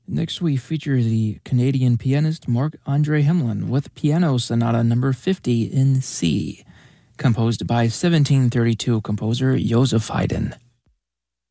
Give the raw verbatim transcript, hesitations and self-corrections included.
Next, we feature the Canadian pianist Marc-Andre Hemlin with Piano Sonata number fifty in C, composed by seventeen thirty-two composer Joseph Haydn.